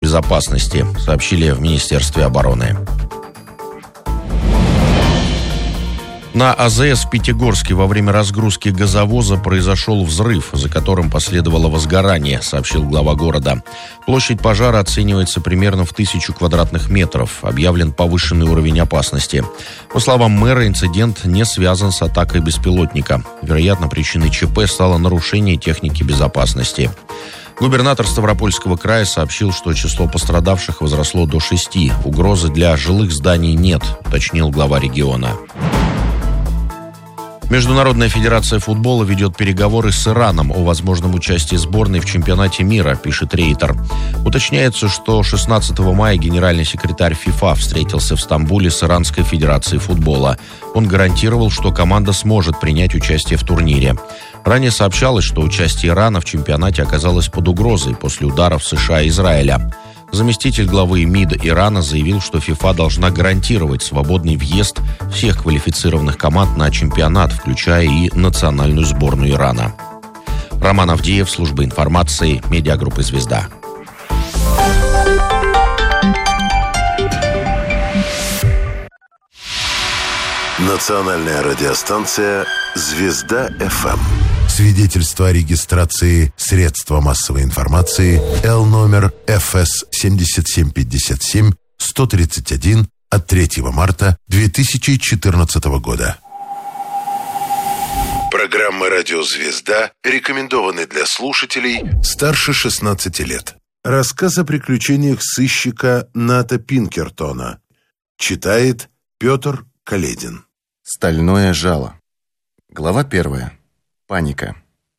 безопасности, сообщили в Министерстве обороны. На АЗС в Пятигорске во время разгрузки газовоза произошел взрыв, за которым последовало возгорание, сообщил глава города. Площадь пожара оценивается примерно в 1000 квадратных метров. Объявлен повышенный уровень опасности. По словам мэра, инцидент не связан с атакой беспилотника. Вероятно, причиной ЧП стало нарушение техники безопасности. Губернатор Ставропольского края сообщил, что число пострадавших возросло до 6. Угрозы для жилых зданий нет, уточнил глава региона. Международная федерация футбола ведет переговоры с Ираном о возможном участии сборной в чемпионате мира, пишет Рейтер. Уточняется, что 16 мая генеральный секретарь ФИФА встретился в Стамбуле с Иранской федерацией футбола. Он гарантировал, что команда сможет принять участие в турнире. Ранее сообщалось, что участие Ирана в чемпионате оказалось под угрозой после ударов США и Израиля. Заместитель главы МИД Ирана заявил, что ФИФА должна гарантировать свободный въезд всех квалифицированных команд на чемпионат, включая и национальную сборную Ирана. Роман Авдеев, служба информации, медиагруппы «Звезда». Национальная радиостанция «Звезда-ФМ». Свидетельство о регистрации средства массовой информации Л номер ФС 7757 131 от 3 марта 2014 года. Программа «Радио Звезда» рекомендованы для слушателей старше 16 лет. Рассказ о приключениях сыщика Ната Пинкертона. Читает Петр Каледин. Стальное жало. Глава 1. Паника.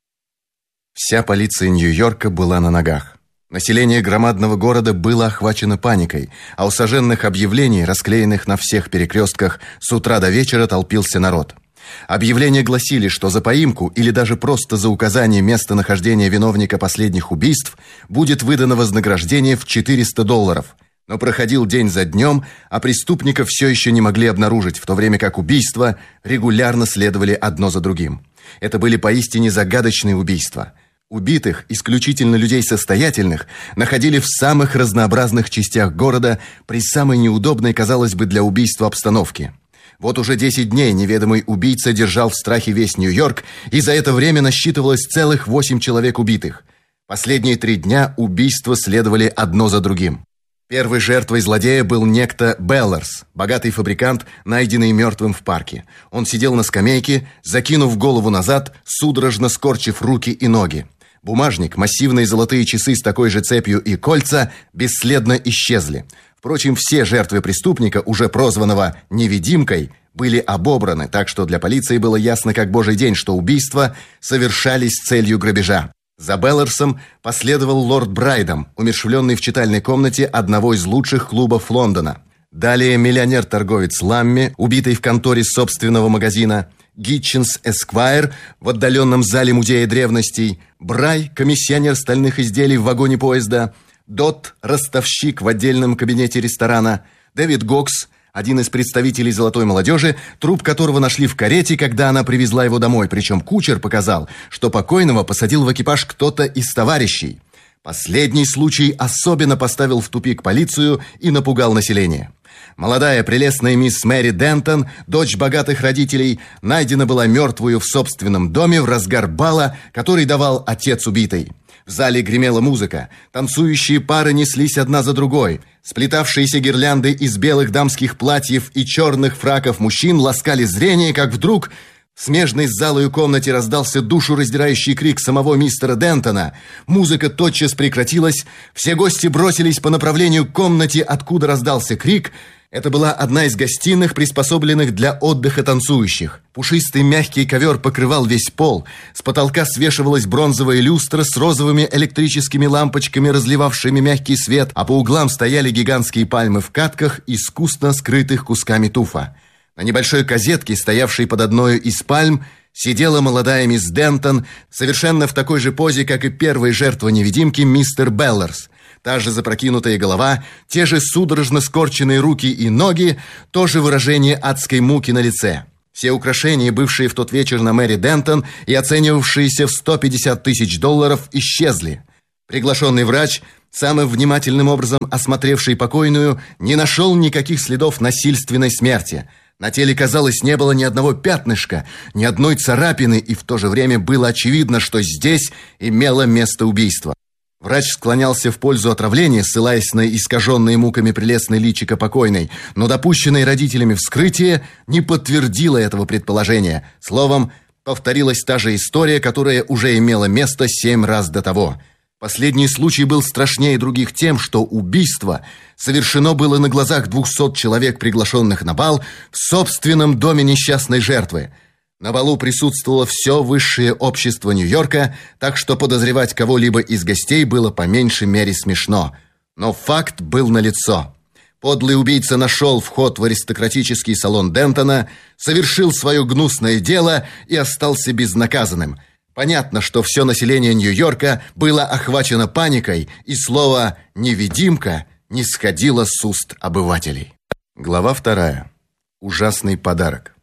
Вся полиция Нью-Йорка была на ногах. Население громадного города было охвачено паникой, а у сожженных объявлений, расклеенных на всех перекрестках, с утра до вечера толпился народ. Объявления гласили, что за поимку или даже просто за указание местонахождения виновника последних убийств будет выдано вознаграждение в $400. Но проходил день за днем, а преступников все еще не могли обнаружить, в то время как убийства регулярно следовали одно за другим. Это были поистине загадочные убийства. Убитых, исключительно людей состоятельных, находили в самых разнообразных частях города при самой неудобной, казалось бы, для убийства обстановке. Вот уже 10 дней неведомый убийца держал в страхе весь Нью-Йорк, и за это время насчитывалось целых 8 человек убитых. Последние 3 дня убийства следовали одно за другим. Первой жертвой злодея был некто Белларс, богатый фабрикант, найденный мертвым в парке. Он сидел на скамейке, закинув голову назад, судорожно скорчив руки и ноги. Бумажник, массивные золотые часы с такой же цепью и кольца бесследно исчезли. Впрочем, все жертвы преступника, уже прозванного «невидимкой», были обобраны, так что для полиции было ясно как божий день, что убийства совершались с целью грабежа. За Белларсом последовал лорд Брайдом, умерщвленный в читальной комнате одного из лучших клубов Лондона. Далее миллионер-торговец Ламми, убитый в конторе собственного магазина, Гитчинс Эсквайр в отдаленном зале музея древностей, Брай, комиссионер стальных изделий в вагоне поезда, Дот, ростовщик в отдельном кабинете ресторана, Дэвид Гокс, один из представителей золотой молодежи, труп которого нашли в карете, когда она привезла его домой, причем кучер показал, что покойного посадил в экипаж кто-то из товарищей. Последний случай особенно поставил в тупик полицию и напугал население. Молодая прелестная мисс Мэри Дентон, дочь богатых родителей, найдена была мертвую в собственном доме в разгар бала, который давал отец убитой. В зале гремела музыка, танцующие пары неслись одна за другой, сплетавшиеся гирлянды из белых дамских платьев и черных фраков мужчин ласкали зрение, как вдруг в смежной с залою комнате раздался душераздирающий крик самого мистера Дентона. Музыка тотчас прекратилась, все гости бросились по направлению к комнате, откуда раздался крик. Это была одна из гостиных, приспособленных для отдыха танцующих. Пушистый мягкий ковер покрывал весь пол. С потолка свешивалась бронзовая люстра с розовыми электрическими лампочками, разливавшими мягкий свет, а по углам стояли гигантские пальмы в катках, искусно скрытых кусками туфа. На небольшой козетке, стоявшей под одной из пальм, сидела молодая мисс Дентон, совершенно в такой же позе, как и первая жертва невидимки, мистер Белларс. Та же запрокинутая голова, те же судорожно скорченные руки и ноги, то же выражение адской муки на лице. Все украшения, бывшие в тот вечер на Мэри Дентон и оценивавшиеся в $150 000, исчезли. Приглашенный врач самым внимательным образом осмотревший покойную, не нашел никаких следов насильственной смерти. На теле, казалось, не было ни одного пятнышка, ни одной царапины, и в то же время было очевидно, что здесь имело место убийство. Врач склонялся в пользу отравления, ссылаясь на искаженные муками прелестное личико покойной, но допущенное родителями вскрытие не подтвердило этого предположения. Словом, повторилась та же история, которая уже имела место 7 раз до того. Последний случай был страшнее других тем, что убийство совершено было на глазах 200 человек, приглашенных на бал, в собственном доме несчастной жертвы. На балу присутствовало все высшее общество Нью-Йорка, так что подозревать кого-либо из гостей было по меньшей мере смешно. Но факт был налицо. Подлый убийца нашел вход в аристократический салон Дентона, совершил свое гнусное дело и остался безнаказанным. Понятно, что все население Нью-Йорка было охвачено паникой, и слово «невидимка» не сходило с уст обывателей. Глава 2. Ужасный подарок.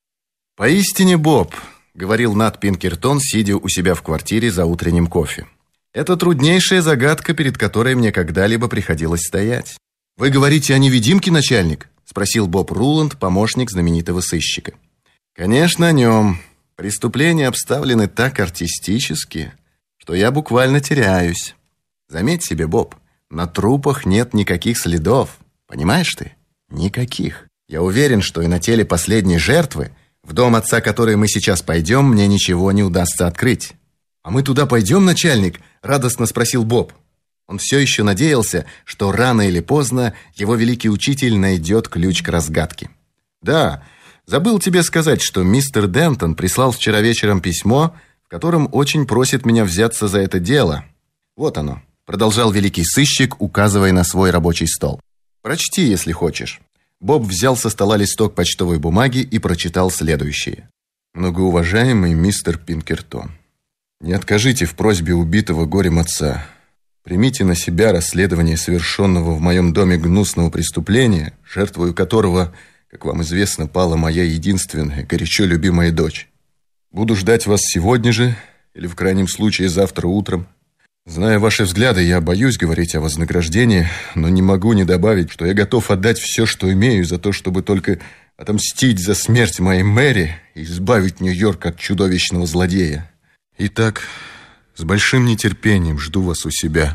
«Поистине, Боб», — говорил Нат Пинкертон, сидя у себя в квартире за утренним кофе, «это труднейшая загадка, перед которой мне когда-либо приходилось стоять». «Вы говорите о невидимке, начальник?» — спросил Боб Руланд, помощник знаменитого сыщика. «Конечно, о нем. Преступления обставлены так артистически, что я буквально теряюсь. Заметь себе, Боб, на трупах нет никаких следов. Понимаешь ты? Никаких. Я уверен, что и на теле последней жертвы, в дом отца, который мы сейчас пойдем, мне ничего не удастся открыть». «А мы туда пойдем, начальник?» — радостно спросил Боб. Он все еще надеялся, что рано или поздно его великий учитель найдет ключ к разгадке. «Да, забыл тебе сказать, что мистер Дентон прислал вчера вечером письмо, в котором очень просит меня взяться за это дело. Вот оно», — продолжал великий сыщик, указывая на свой рабочий стол. «Прочти, если хочешь». Боб взял со стола листок почтовой бумаги и прочитал следующее. «Многоуважаемый мистер Пинкертон, не откажите в просьбе убитого горем отца. Примите на себя расследование совершенного в моем доме гнусного преступления, жертвою которого, как вам известно, пала моя единственная, горячо любимая дочь. Буду ждать вас сегодня же, или в крайнем случае завтра утром. Зная ваши взгляды, я боюсь говорить о вознаграждении, но не могу не добавить, что я готов отдать все, что имею, за то, чтобы только отомстить за смерть моей Мэри и избавить Нью-Йорк от чудовищного злодея. Итак, с большим нетерпением жду вас у себя,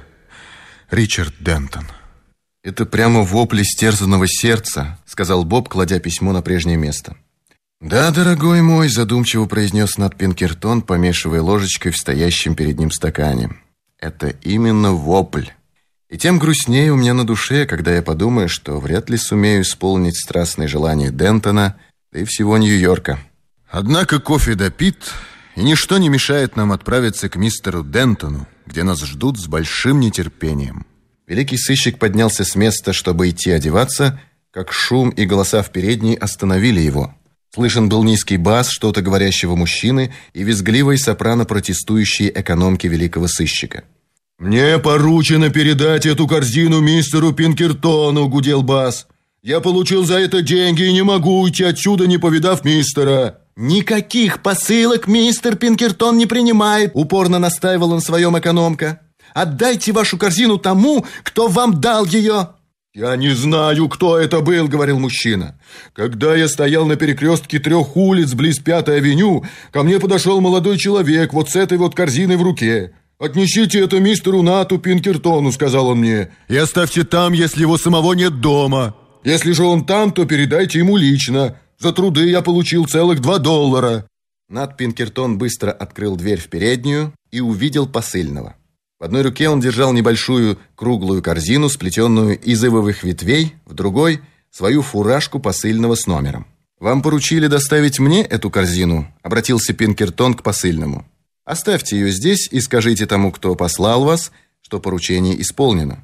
Ричард Дентон». «Это прямо вопль истерзанного сердца», — сказал Боб, кладя письмо на прежнее место. «Да, дорогой мой», — задумчиво произнес Нат Пинкертон, помешивая ложечкой в стоящем перед ним стакане. «Это именно вопль. И тем грустнее у меня на душе, когда я подумаю, что вряд ли сумею исполнить страстные желания Дентона, да и всего Нью-Йорка. Однако кофе допит, и ничто не мешает нам отправиться к мистеру Дентону, где нас ждут с большим нетерпением». Великий сыщик поднялся с места, чтобы идти одеваться, как шум и голоса в передней остановили его. Слышен был низкий бас что-то говорящего мужчины и визгливой сопрано протестующей экономки великого сыщика. «Мне поручено передать эту корзину мистеру Пинкертону», — гудел бас. «Я получил за это деньги и не могу уйти отсюда, не повидав мистера». «Никаких посылок мистер Пинкертон не принимает», — упорно настаивала на своем экономка. «Отдайте вашу корзину тому, кто вам дал ее». «Я не знаю, кто это был», — говорил мужчина. «Когда я стоял на перекрестке 3 улиц близ 5-й авеню, ко мне подошел молодой человек вот с этой вот корзиной в руке. «Отнесите это мистеру Нату Пинкертону», — сказал он мне, «и оставьте там, если его самого нет дома. Если же он там, то передайте ему лично. За труды я получил целых $2». Нат Пинкертон быстро открыл дверь в переднюю и увидел посыльного. В одной руке он держал небольшую круглую корзину, сплетенную из ивовых ветвей, в другой — свою фуражку посыльного с номером. «Вам поручили доставить мне эту корзину?» — обратился Пинкертон к посыльному. «Оставьте ее здесь и скажите тому, кто послал вас, что поручение исполнено».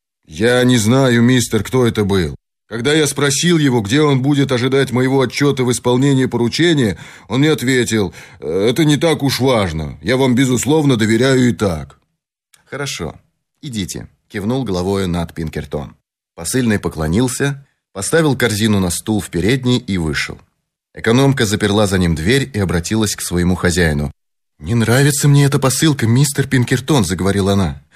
«Я не знаю, мистер, кто это был. Когда я спросил его, где он будет ожидать моего отчета в исполнении поручения, он мне ответил: «Это не так уж важно. Я вам, безусловно, доверяю и так». «Хорошо, идите», — кивнул головой Нат Пинкертон. Посыльный поклонился, поставил корзину на стул в передней и вышел. Экономка заперла за ним дверь и обратилась к своему хозяину. «Не нравится мне эта посылка, мистер Пинкертон», — заговорила она.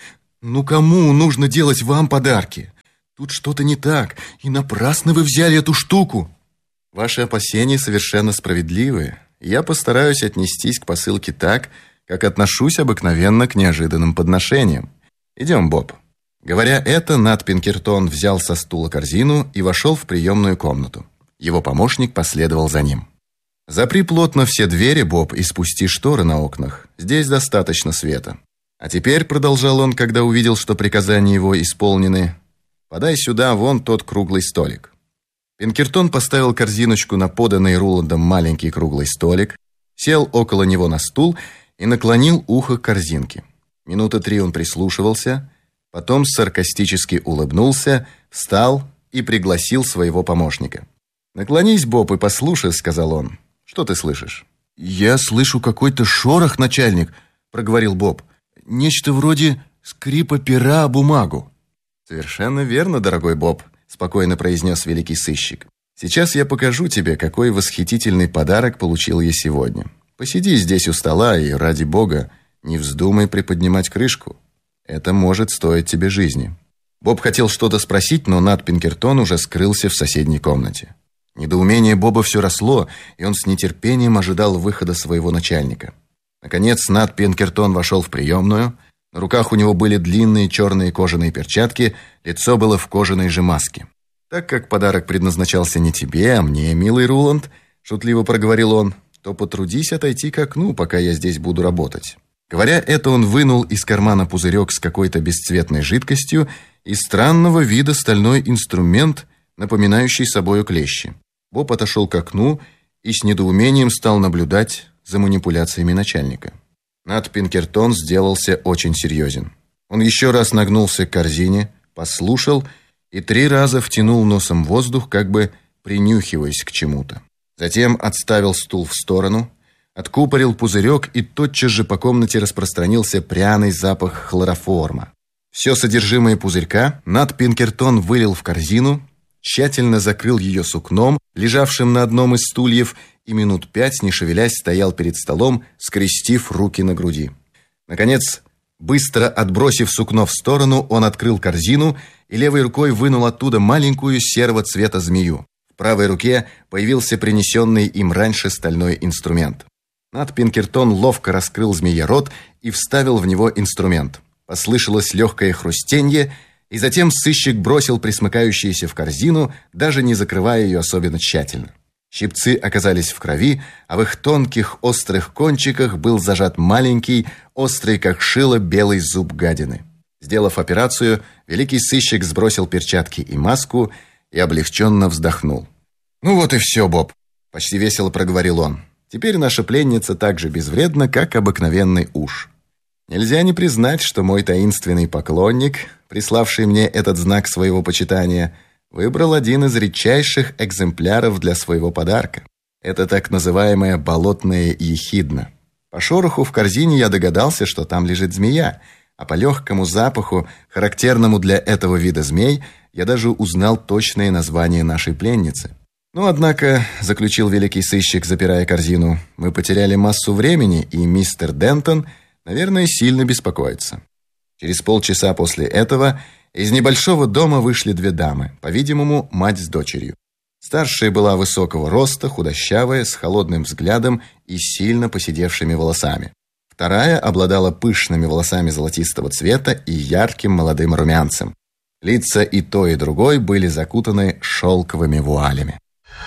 Ну кому нужно делать вам подарки? Тут что-то не так, и напрасно вы взяли эту штуку. Ваши опасения совершенно справедливы. Я постараюсь отнестись к посылке так, как отношусь обыкновенно к неожиданным подношениям. Идем, Боб». Говоря это, Нат Пинкертон взял со стула корзину и вошел в приемную комнату. Его помощник последовал за ним. «Запри плотно все двери, Боб, и спусти шторы на окнах. Здесь достаточно света. А теперь, — продолжал он, когда увидел, что приказания его исполнены, — подай сюда вон тот круглый столик». Пинкертон поставил корзиночку на поданный Руландом маленький круглый столик, сел около него на стул и наклонил ухо к корзинке. Минуты 3 он прислушивался, потом саркастически улыбнулся, встал и пригласил своего помощника. «Наклонись, Боб, и послушай», — сказал он. «Что ты слышишь?» «Я слышу какой-то шорох, начальник», — проговорил Боб. «Нечто вроде скрипа пера о бумагу». «Совершенно верно, дорогой Боб», — спокойно произнес великий сыщик. «Сейчас я покажу тебе, какой восхитительный подарок получил я сегодня. Посиди здесь у стола и, ради бога, не вздумай приподнимать крышку. Это может стоить тебе жизни». Боб хотел что-то спросить, но Нат Пинкертон уже скрылся в соседней комнате. Недоумение Боба все росло, и он с нетерпением ожидал выхода своего начальника. Наконец Нат Пинкертон вошел в приемную. На руках у него были длинные черные кожаные перчатки, лицо было в кожаной же маске. «Так как подарок предназначался не тебе, а мне, милый Руланд», — шутливо проговорил он, «то потрудись отойти к окну, пока я здесь буду работать». Говоря это, он вынул из кармана пузырек с какой-то бесцветной жидкостью и странного вида стальной инструмент, напоминающий собою клещи. Боб отошел к окну и с недоумением стал наблюдать за манипуляциями начальника. Нат Пинкертон сделался очень серьезен. Он еще раз нагнулся к корзине, послушал и 3 раза втянул носом воздух, как бы принюхиваясь к чему-то. Затем отставил стул в сторону, откупорил пузырек, и тотчас же по комнате распространился пряный запах хлороформа. Все содержимое пузырька Нат Пинкертон вылил в корзину, тщательно закрыл ее сукном, лежавшим на одном из стульев, и минут 5, не шевелясь, стоял перед столом, скрестив руки на груди. Наконец, быстро отбросив сукно в сторону, он открыл корзину и левой рукой вынул оттуда маленькую серого цвета змею. В правой руке появился принесенный им раньше стальной инструмент. Нат Пинкертон ловко раскрыл змее рот и вставил в него инструмент. Послышалось легкое хрустенье, и затем сыщик бросил присмыкающуюся в корзину, даже не закрывая ее особенно тщательно. Щипцы оказались в крови, а в их тонких острых кончиках был зажат маленький, острый как шило, белый зуб гадины. Сделав операцию, великий сыщик сбросил перчатки и маску и облегченно вздохнул. «Ну вот и все, Боб», — почти весело проговорил он. «Теперь наша пленница так же безвредна, как обыкновенный уж. Нельзя не признать, что мой таинственный поклонник, приславший мне этот знак своего почитания, выбрал один из редчайших экземпляров для своего подарка. Это так называемая болотная ехидна. По шороху в корзине я догадался, что там лежит змея, а по легкому запаху, характерному для этого вида змей, я даже узнал точное название нашей пленницы. Ну, однако, — заключил великий сыщик, запирая корзину, — мы потеряли массу времени, и мистер Дентон, наверное, сильно беспокоится». Через полчаса после этого из небольшого дома вышли 2 дамы, по-видимому, мать с дочерью. Старшая была высокого роста, худощавая, с холодным взглядом и сильно поседевшими волосами. Вторая обладала пышными волосами золотистого цвета и ярким молодым румянцем. Лица и той, и другой были закутаны шелковыми вуалями.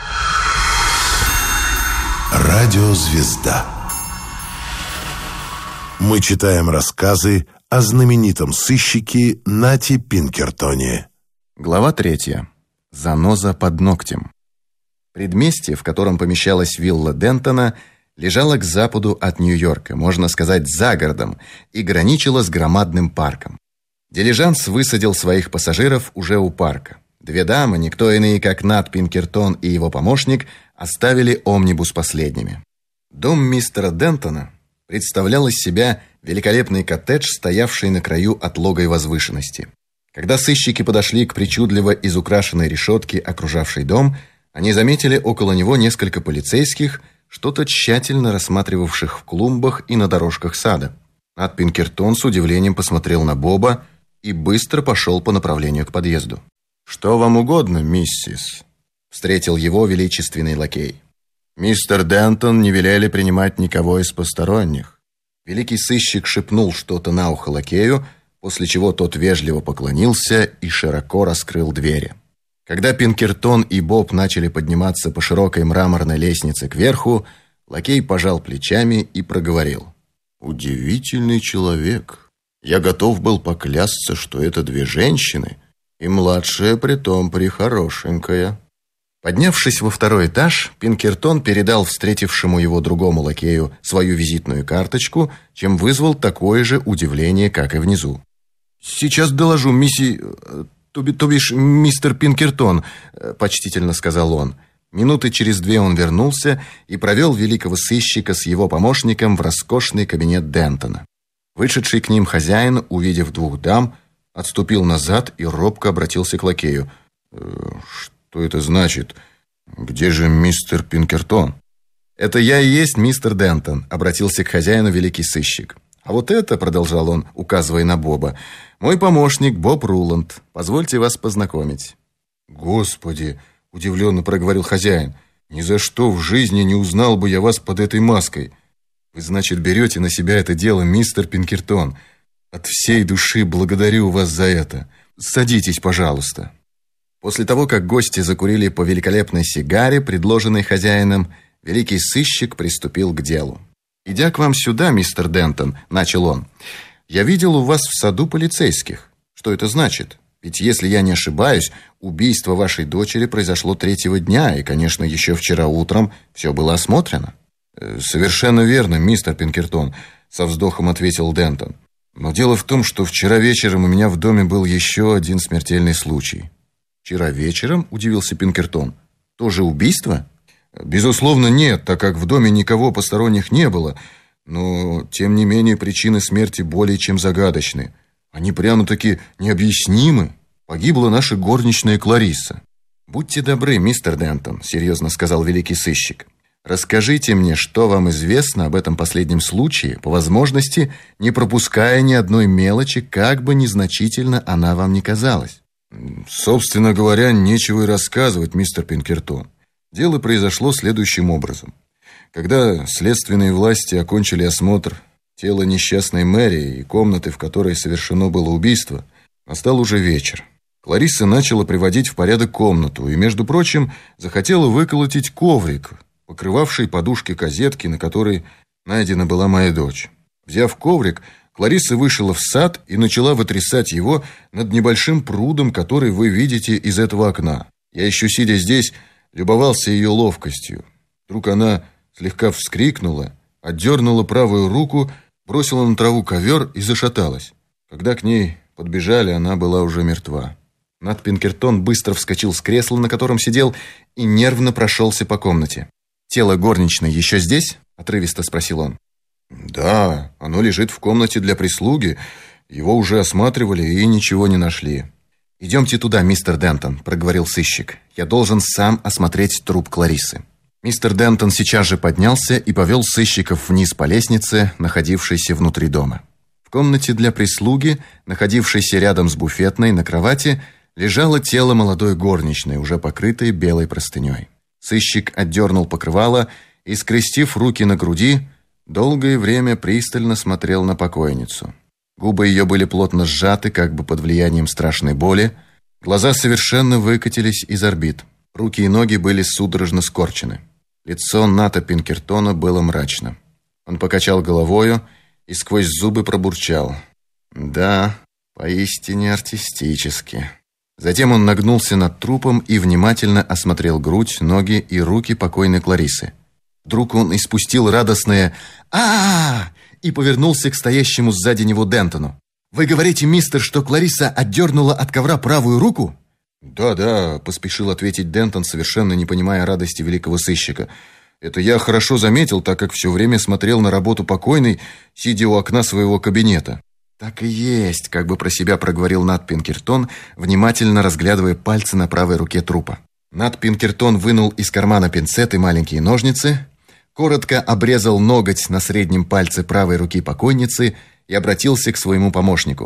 Радиозвезда. Мы читаем рассказы о знаменитом сыщике Нате Пинкертоне. Глава 3. Заноза под ногтем. Предместье, в котором помещалась вилла Дентона, лежало к западу от Нью-Йорка, можно сказать, за городом, и граничило с громадным парком. Дилижанс высадил своих пассажиров уже у парка. 2 дамы, никто иные, как Нат Пинкертон и его помощник, оставили омнибус последними. Дом мистера Дентона представлял из себя великолепный коттедж, стоявший на краю отлогой возвышенности. Когда сыщики подошли к причудливо изукрашенной решетке, окружавшей дом, они заметили около него несколько полицейских, что-то тщательно рассматривавших в клумбах и на дорожках сада. Нат Пинкертон с удивлением посмотрел на Боба, и быстро пошел по направлению к подъезду. «Что вам угодно, миссис?» — встретил его величественный лакей. «Мистер Дентон не велели принимать никого из посторонних». Великий сыщик шепнул что-то на ухо лакею, после чего тот вежливо поклонился и широко раскрыл двери. Когда Пинкертон и Боб начали подниматься по широкой мраморной лестнице кверху, лакей пожал плечами и проговорил: «Удивительный человек. Я готов был поклясться, что это две женщины, и младшая притом прихорошенькая». Поднявшись во второй этаж, Пинкертон передал встретившему его другому лакею свою визитную карточку, чем вызвал такое же удивление, как и внизу. «Сейчас доложу, мистер Пинкертон», — почтительно сказал он. Минуты через две он вернулся и провел великого сыщика с его помощником в роскошный кабинет Дентона. Вышедший к ним хозяин, увидев двух дам, отступил назад и робко обратился к лакею. «Что это значит? Где же мистер Пинкертон?» «Это я и есть мистер Дентон», — обратился к хозяину великий сыщик. «А вот это, — продолжал он, указывая на Боба, — мой помощник Боб Руланд. Позвольте вас познакомить». «Господи!» — удивленно проговорил хозяин. «Ни за что в жизни не узнал бы я вас под этой маской. Вы, значит, берете на себя это дело, мистер Пинкертон. От всей души благодарю вас за это. Садитесь, пожалуйста». После того, как гости закурили по великолепной сигаре, предложенной хозяином, великий сыщик приступил к делу. «Идя к вам сюда, мистер Дентон, — начал он, — я видел у вас в саду полицейских. Что это значит? Ведь, если я не ошибаюсь, убийство вашей дочери произошло 3-го дня, и, конечно, еще вчера утром все было осмотрено». «Совершенно верно, мистер Пинкертон», — со вздохом ответил Дентон. «Но дело в том, что вчера вечером у меня в доме был еще один смертельный случай». «Вчера вечером?» — удивился Пинкертон. «Тоже убийство?» «Безусловно, нет, так как в доме никого посторонних не было. Но, тем не менее, причины смерти более чем загадочны. Они прямо-таки необъяснимы. Погибла наша горничная Кларисса». «Будьте добры, мистер Дентон», — серьезно сказал великий сыщик. «Расскажите мне, что вам известно об этом последнем случае, по возможности, не пропуская ни одной мелочи, как бы незначительно она вам ни казалась». «Собственно говоря, нечего и рассказывать, мистер Пинкертон. Дело произошло следующим образом. Когда следственные власти окончили осмотр тела несчастной Мэри и комнаты, в которой совершено было убийство, настал уже вечер. Кларисса начала приводить в порядок комнату и, между прочим, захотела выколотить коврик, покрывавший подушки козетки, на которой найдена была моя дочь. Взяв коврик, Кларисса вышла в сад и начала вытрясать его над небольшим прудом, который вы видите из этого окна. Я еще, сидя здесь, любовался ее ловкостью. Вдруг она слегка вскрикнула, отдернула правую руку, бросила на траву ковер и зашаталась. Когда к ней подбежали, она была уже мертва. Нат Пинкертон быстро вскочил с кресла, на котором сидел, и нервно прошелся по комнате. «Тело горничной еще здесь?» – отрывисто спросил он. «Да, оно лежит в комнате для прислуги. Его уже осматривали и ничего не нашли». «Идемте туда, мистер Дентон», – проговорил сыщик. «Я должен сам осмотреть труп Клариссы». Мистер Дентон сейчас же поднялся и повел сыщиков вниз по лестнице, находившейся внутри дома. В комнате для прислуги, находившейся рядом с буфетной, на кровати, лежало тело молодой горничной, уже покрытой белой простыней. Сыщик отдернул покрывало и, скрестив руки на груди, долгое время пристально смотрел на покойницу. Губы ее были плотно сжаты, как бы под влиянием страшной боли. Глаза совершенно выкатились из орбит. Руки и ноги были судорожно скорчены. Лицо Ната Пинкертона было мрачно. Он покачал головою и сквозь зубы пробурчал: «Да, поистине артистически». Затем он нагнулся над трупом и внимательно осмотрел грудь, ноги и руки покойной Клариссы. Вдруг он испустил радостное «А-а-а!» и повернулся к стоящему сзади него Дентону. «Вы говорите, мистер, что Кларисса отдернула от ковра правую руку?» «Да», — поспешил ответить Дентон, совершенно не понимая радости великого сыщика. «Это я хорошо заметил, так как все время смотрел на работу покойной, сидя у окна своего кабинета». «Так и есть», — как бы про себя проговорил Нат Пинкертон, внимательно разглядывая пальцы на правой руке трупа. Нат Пинкертон вынул из кармана пинцет и маленькие ножницы, коротко обрезал ноготь на среднем пальце правой руки покойницы и обратился к своему помощнику.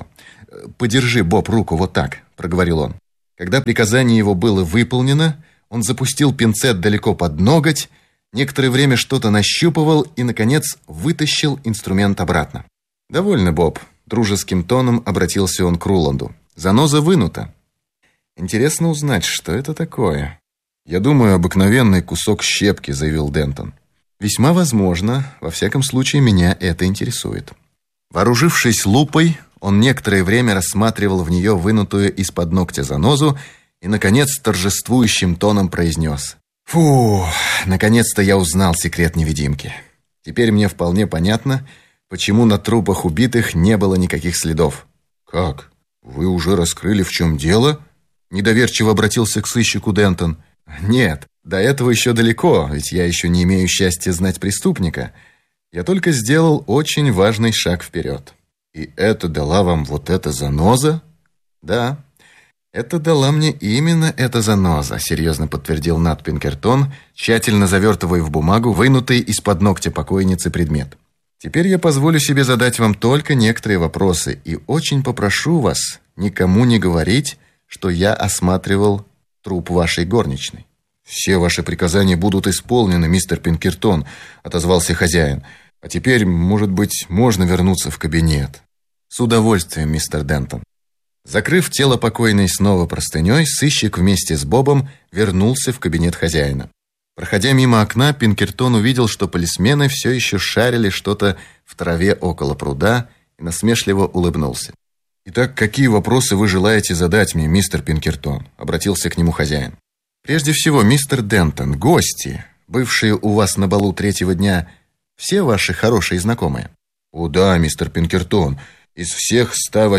«Подержи, Боб, руку вот так», — проговорил он. Когда приказание его было выполнено, он запустил пинцет далеко под ноготь, некоторое время что-то нащупывал и, наконец, вытащил инструмент обратно. «Довольно, Боб», — дружеским тоном обратился он к Руланду. «Заноза вынута. Интересно узнать, что это такое». «Я думаю, обыкновенный кусок щепки», — заявил Дентон. «Весьма возможно. Во всяком случае, меня это интересует». Вооружившись лупой, он некоторое время рассматривал в нее вынутую из-под ногтя занозу и, наконец, торжествующим тоном произнес: «Фу, наконец-то я узнал секрет невидимки. Теперь мне вполне понятно, почему на трупах убитых не было никаких следов». «Как? Вы уже раскрыли, в чем дело?» Недоверчиво обратился к сыщику Дентон. «Нет, до этого еще далеко, ведь я еще не имею счастья знать преступника. Я только сделал очень важный шаг вперед». «И это дала вам вот эта заноза?» «Да, это дала мне именно эта заноза», серьезно подтвердил Нат Пинкертон, тщательно завертывая в бумагу вынутый из-под ногтя покойницы предмет. «Теперь я позволю себе задать вам только некоторые вопросы и очень попрошу вас никому не говорить, что я осматривал труп вашей горничной». «Все ваши приказания будут исполнены, мистер Пинкертон», — отозвался хозяин. «А теперь, может быть, можно вернуться в кабинет?» «С удовольствием, мистер Дентон». Закрыв тело покойной снова простыней, сыщик вместе с Бобом вернулся в кабинет хозяина. Проходя мимо окна, Пинкертон увидел, что полисмены все еще шарили что-то в траве около пруда, и насмешливо улыбнулся. «Итак, какие вопросы вы желаете задать мне, мистер Пинкертон?» — обратился к нему хозяин. «Прежде всего, мистер Дентон, гости, бывшие у вас на балу третьего дня, все ваши хорошие знакомые?» «О да, мистер Пинкертон, из всех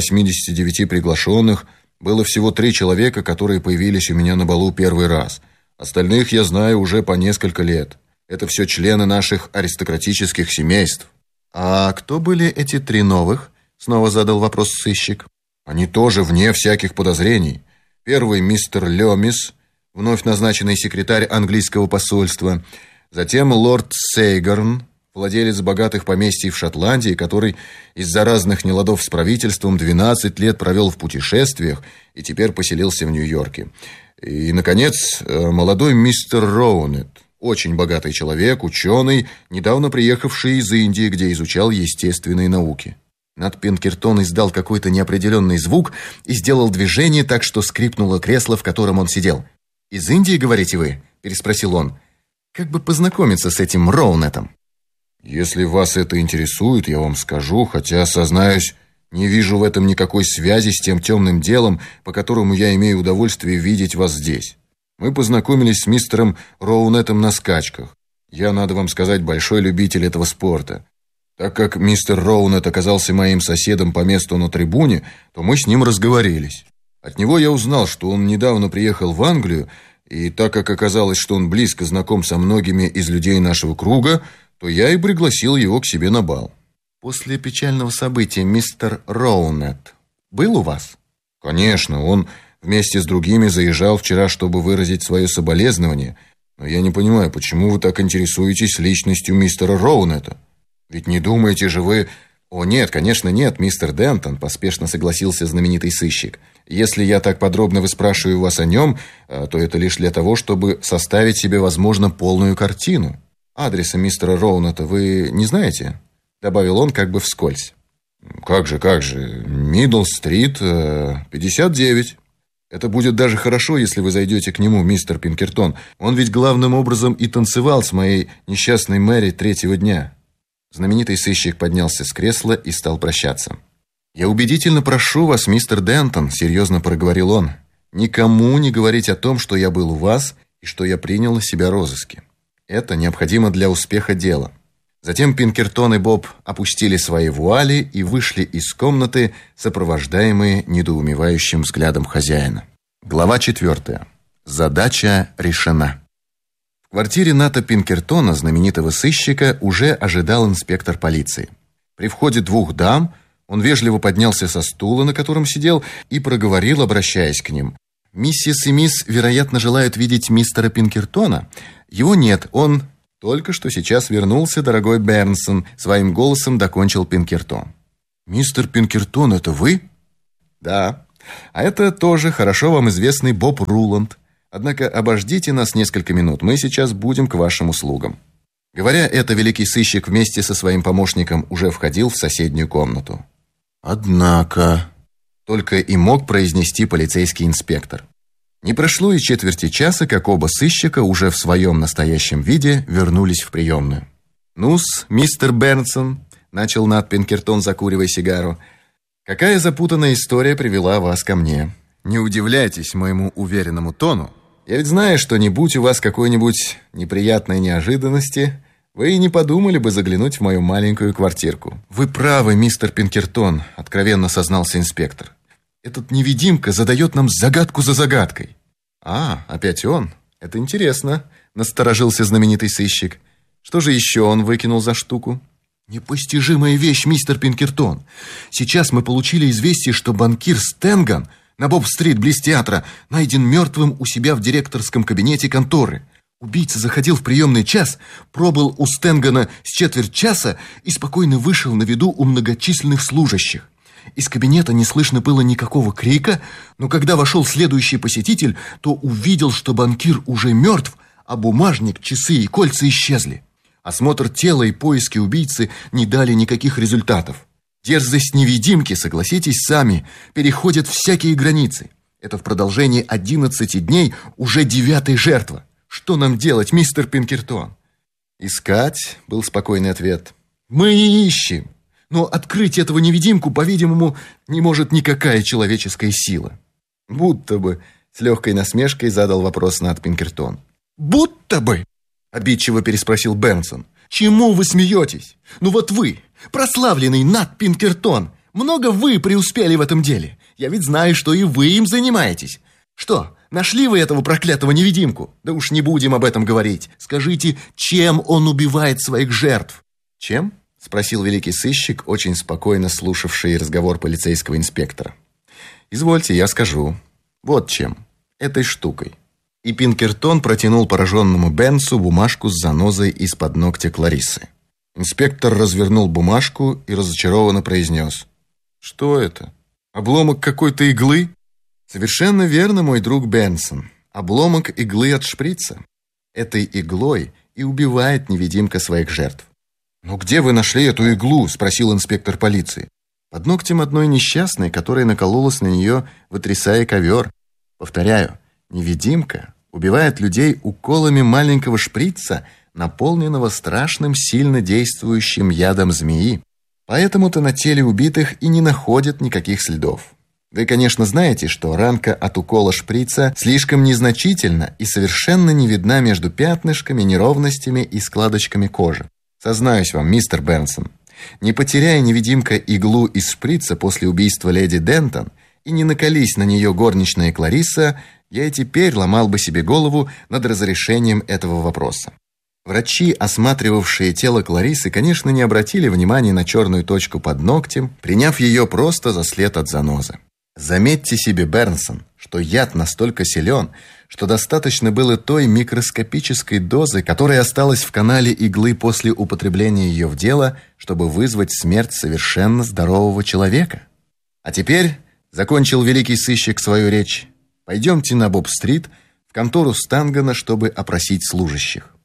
189 приглашенных было всего 3 человека, которые появились у меня на балу первый раз. Остальных я знаю уже по несколько лет. Это все члены наших аристократических семейств». «А кто были эти 3 новых?» — снова задал вопрос сыщик. «Они тоже вне всяких подозрений. Первый мистер Лемис, вновь назначенный секретарь английского посольства. Затем лорд Сейгарн, владелец богатых поместий в Шотландии, который из-за разных неладов с правительством 12 лет провел в путешествиях и теперь поселился в Нью-Йорке. И, наконец, молодой мистер Роунет, очень богатый человек, ученый, недавно приехавший из Индии, где изучал естественные науки». Нат Пинкертон издал какой-то неопределенный звук и сделал движение так, что скрипнуло кресло, в котором он сидел. «Из Индии, говорите вы?» – переспросил он. «Как бы познакомиться с этим Роунетом?» «Если вас это интересует, я вам скажу, хотя, сознаюсь, не вижу в этом никакой связи с тем темным делом, по которому я имею удовольствие видеть вас здесь. Мы познакомились с мистером Роунетом на скачках. Я, надо вам сказать, большой любитель этого спорта. Так как мистер Роунет оказался моим соседом по месту на трибуне, то мы с ним разговорились. От него я узнал, что он недавно приехал в Англию, и так как оказалось, что он близко знаком со многими из людей нашего круга, то я и пригласил его к себе на бал». «После печального события мистер Роунет был у вас?» «Конечно, он вместе с другими заезжал вчера, чтобы выразить свое соболезнование. Но я не понимаю, почему вы так интересуетесь личностью мистера Роунета? Ведь не думаете же вы...» «О, нет, конечно, нет, мистер Дентон», — поспешно согласился знаменитый сыщик. «Если я так подробно выспрашиваю вас о нем, то это лишь для того, чтобы составить себе, возможно, полную картину. Адреса мистера Роунета вы не знаете?» — добавил он как бы вскользь. Как же, Мидл-стрит, 59. Это будет даже хорошо, если вы зайдете к нему, мистер Пинкертон. Он ведь главным образом и танцевал с моей несчастной Мэри третьего дня». Знаменитый сыщик поднялся с кресла и стал прощаться. «Я убедительно прошу вас, мистер Дентон», — серьезно проговорил он, «никому не говорить о том, что я был у вас и что я принял на себя розыски. Это необходимо для успеха дела». Затем Пинкертон и Боб опустили свои вуали и вышли из комнаты, сопровождаемые недоумевающим взглядом хозяина. Глава 4. Задача решена. В квартире Ната Пинкертона, знаменитого сыщика, уже ожидал инспектор полиции. При входе 2 дам он вежливо поднялся со стула, на котором сидел, и проговорил, обращаясь к ним: «Миссис и мисс, вероятно, желают видеть мистера Пинкертона. Его нет, он...» «Только что сейчас вернулся, дорогой Бернсон», — своим голосом докончил Пинкертон. «Мистер Пинкертон, это вы?» Да, а это тоже хорошо вам известный Боб Руланд. Однако обождите нас несколько минут, мы сейчас будем к вашим услугам». Говоря это, великий сыщик вместе со своим помощником уже входил в соседнюю комнату. «Однако...» Только и мог произнести полицейский инспектор. Не прошло и четверти часа, как оба сыщика уже в своем настоящем виде вернулись в приемную. «Ну-с, мистер Бернсон», — начал Нат Пинкертон, закуривая сигару, «какая запутанная история привела вас ко мне? Не удивляйтесь моему уверенному тону. Я ведь знаю, что не будь у вас какой-нибудь неприятной неожиданности, вы и не подумали бы заглянуть в мою маленькую квартирку». «Вы правы, мистер Пинкертон», — откровенно сознался инспектор. «Этот невидимка задает нам загадку за загадкой». «А, опять он? Это интересно», — насторожился знаменитый сыщик. «Что же еще он выкинул за штуку?» «Непостижимая вещь, мистер Пинкертон. Сейчас мы получили известие, что банкир Стенган на Боб-стрит близ театра найден мертвым у себя в директорском кабинете конторы. Убийца заходил в приемный час, пробыл у Стенгана с четверть часа и спокойно вышел на виду у многочисленных служащих. Из кабинета не слышно было никакого крика, но когда вошел следующий посетитель, то увидел, что банкир уже мертв, а бумажник, часы и кольца исчезли. Осмотр тела и поиски убийцы не дали никаких результатов. Дерзость невидимки, согласитесь сами, переходит всякие границы. Это в продолжении 11 дней уже 9-я жертва. Что нам делать, мистер Пинкертон?» «Искать», — был спокойный ответ. «Мы и ищем. Но открыть этого невидимку, по-видимому, не может никакая человеческая сила». «Будто бы», — с легкой насмешкой задал вопрос Нат Пинкертон. «Будто бы?» — обидчиво переспросил Бернсон. «Чему вы смеетесь? Ну вот вы, прославленный Нат Пинкертон, много вы преуспели в этом деле. Я ведь знаю, что и вы им занимаетесь. Что, нашли вы этого проклятого невидимку? Да уж не будем об этом говорить. Скажите, чем он убивает своих жертв?» «Чем?» — спросил великий сыщик, очень спокойно слушавший разговор полицейского инспектора. «Извольте, я скажу. Вот чем. Этой штукой». И Пинкертон протянул пораженному Бенсу бумажку с занозой из-под ногтя Клариссы. Инспектор развернул бумажку и разочарованно произнес: «Что это? Обломок какой-то иглы?» «Совершенно верно, мой друг Бенсон. Обломок иглы от шприца. Этой иглой и убивает невидимка своих жертв». «Но где вы нашли эту иглу?» – спросил инспектор полиции. «Под ногтем одной несчастной, которая накололась на нее, вытрясая ковер. Повторяю, невидимка убивает людей уколами маленького шприца, наполненного страшным, сильно действующим ядом змеи. Поэтому-то на теле убитых и не находят никаких следов. Вы, конечно, знаете, что ранка от укола шприца слишком незначительна и совершенно не видна между пятнышками, неровностями и складочками кожи. Сознаюсь вам, мистер Бернсон, не потеряя невидимка иглу из шприца после убийства леди Дентон и не наколись на нее горничная Кларисса, я и теперь ломал бы себе голову над разрешением этого вопроса. Врачи, осматривавшие тело Клариссы, конечно, не обратили внимания на черную точку под ногтем, приняв ее просто за след от занозы. Заметьте себе, Бернсон, что яд настолько силен, что достаточно было той микроскопической дозы, которая осталась в канале иглы после употребления ее в дело, чтобы вызвать смерть совершенно здорового человека. А теперь, закончил великий сыщик свою речь, пойдемте на Боб-стрит в контору Стенгана, чтобы опросить служащих.